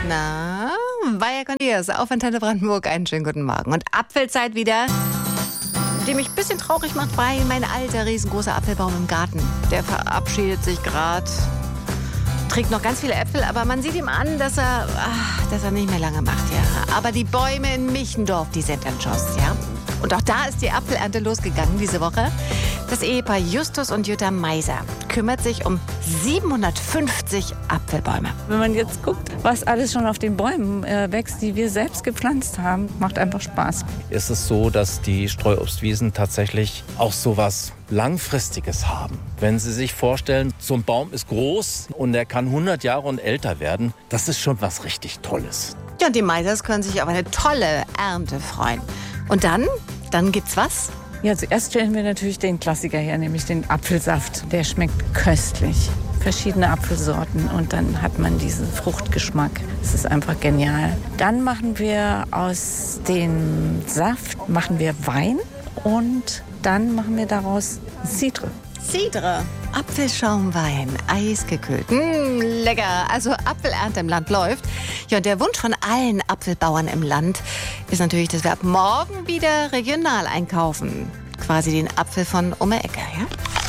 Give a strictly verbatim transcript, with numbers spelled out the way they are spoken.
Na, Vaya con Dios auf Antenne Brandenburg. Einen schönen guten Morgen. Und Apfelzeit wieder, die mich ein bisschen traurig macht, weil mein alter, riesengroßer Apfelbaum im Garten, der verabschiedet sich gerade. Trägt noch ganz viele Äpfel, aber man sieht ihm an, dass er, ach, dass er nicht mehr lange macht, ja. Aber die Bäume in Michendorf, die sind ein Schuss, ja. Und auch da ist die Apfelernte losgegangen diese Woche. Das Ehepaar Justus und Jutta Meiser kümmert sich um siebenhundertfünfzig Apfelbäume. Wenn man jetzt guckt, was alles schon auf den Bäumen äh, wächst, die wir selbst gepflanzt haben, macht einfach Spaß. Ist es so, dass die Streuobstwiesen tatsächlich auch so was Langfristiges haben? Wenn Sie sich vorstellen, so ein Baum ist groß und er kann hundert Jahre und älter werden, das ist schon was richtig Tolles. Ja, und die Meisers können sich auf eine tolle Ernte freuen. Und dann, dann gibt's was? Ja, zuerst stellen wir natürlich den Klassiker her, nämlich den Apfelsaft. Der schmeckt köstlich. Verschiedene Apfelsorten und dann hat man diesen Fruchtgeschmack. Das ist einfach genial. Dann machen wir aus dem Saft machen wir Wein und dann machen wir daraus Cidre. Cidre, Apfelschaumwein, eisgekühlt. Mmh, lecker. Also Apfelernte im Land läuft. Ja, und der Wunsch von allen Apfelbauern im Land ist natürlich, dass wir ab morgen wieder regional einkaufen. Quasi den Apfel von um die Ecke, ja?